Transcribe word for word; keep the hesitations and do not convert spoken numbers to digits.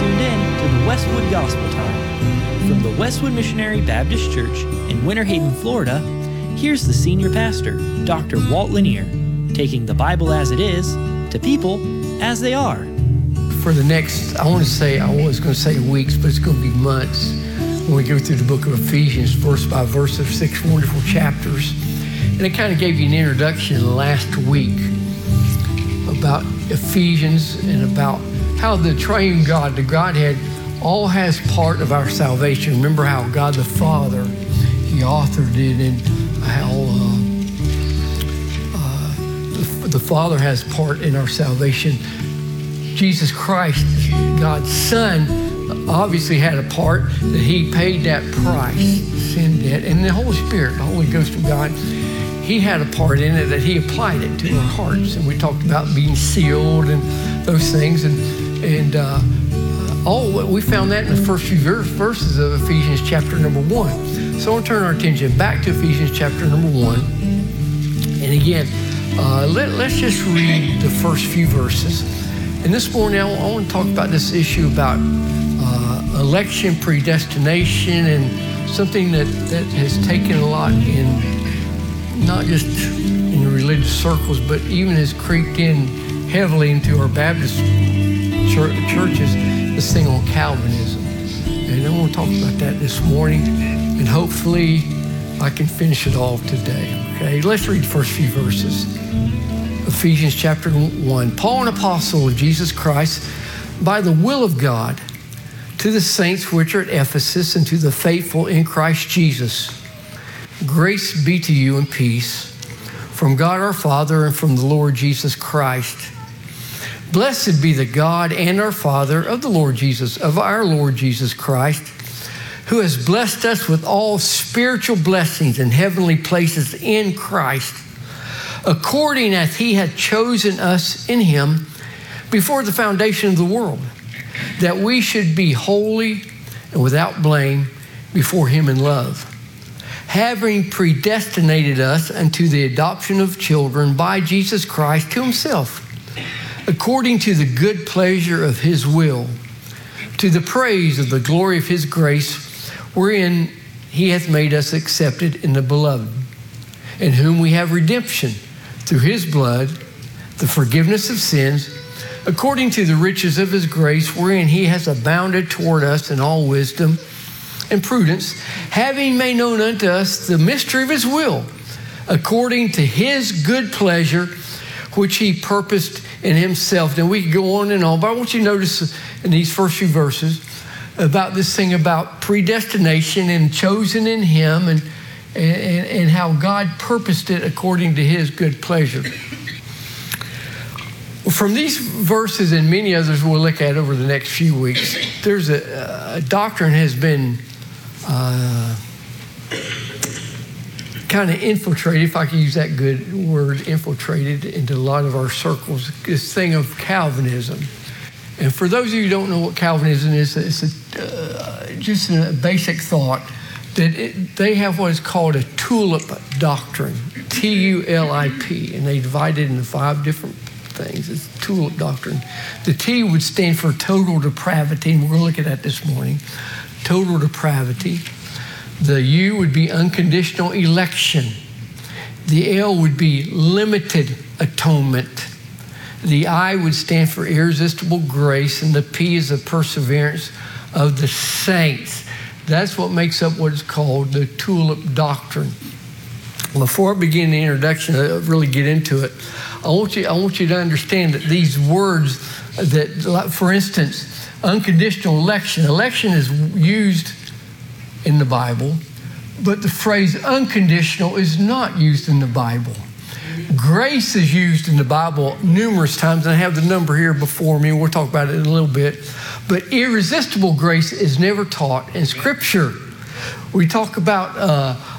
tuned in to the Westwood Gospel Time. From the Westwood Missionary Baptist Church in Winter Haven, Florida, here's the senior pastor, Doctor Walt Lanier, taking the Bible as it is to people as they are. For the next, I want to say, I was going to say weeks, but it's going to be months when we go through the book of Ephesians, verse by verse of six wonderful chapters. And it kind of gave you an introduction last week about Ephesians and about how the triune God, the Godhead, all has part of our salvation. Remember how God the Father, He authored it, and how uh, uh, the, the Father has part in our salvation. Jesus Christ, God's Son, obviously had a part that He paid that price, sin debt, and the Holy Spirit, the Holy Ghost of God, He had a part in it that He applied it to our hearts. And we talked about being sealed and those things, and and uh, all we found that in the first few verses of Ephesians chapter number one. So I want to turn our attention back to Ephesians chapter number one, and again, uh, let, let's just read the first few verses. And this morning, I want to talk about this issue about uh, election, predestination, and something that, that has taken a lot in, not just in religious circles, but even has creeped in heavily into our Baptist churches, this thing on Calvinism. And I want to talk about that this morning, and hopefully I can finish it off today. Okay, let's read the first few verses. Ephesians chapter one. Paul, an apostle of Jesus Christ, by the will of God, to the saints which are at Ephesus, and to the faithful in Christ Jesus. Grace be to you and peace from God our Father and from the Lord Jesus Christ. Blessed be the God and our Father of the Lord Jesus, of our Lord Jesus Christ, who has blessed us with all spiritual blessings in heavenly places in Christ, according as He had chosen us in Him before the foundation of the world, that we should be holy and without blame before Him in love, having predestinated us unto the adoption of children by Jesus Christ to Himself, according to the good pleasure of His will, to the praise of the glory of His grace, wherein He hath made us accepted in the Beloved, in whom we have redemption through His blood, the forgiveness of sins, according to the riches of His grace, wherein He has abounded toward us in all wisdom and prudence, having made known unto us the mystery of His will, according to His good pleasure, which He purposed in Himself. And we could go on and on, but I want you to notice in these first few verses about this thing about predestination and chosen in Him, and And, and how God purposed it according to His good pleasure. From these verses and many others we'll look at over the next few weeks, there's a, a doctrine has been uh, kind of infiltrated, if I can use that good word, infiltrated into a lot of our circles, this thing of Calvinism. And for those of you who don't know what Calvinism is, it's a, uh, just a basic thought that it, they have what is called a tulip doctrine, T U L I P, and they divide it into five different things. It's tulip doctrine. The T would stand for total depravity, and we're going to look at that this morning. Total depravity. The U would be unconditional election. The L would be limited atonement. The I would stand for irresistible grace, and the P is the perseverance of the saints. That's what makes up what is called the tulip doctrine. Before I begin the introduction, I really get into it, I want you, I want you to understand that these words that, like, for instance, unconditional election. Election is used in the Bible, but the phrase unconditional is not used in the Bible. Grace is used in the Bible numerous times, and I have the number here before me, and we'll talk about it in a little bit. But irresistible grace is never taught in Scripture. We talk about uh,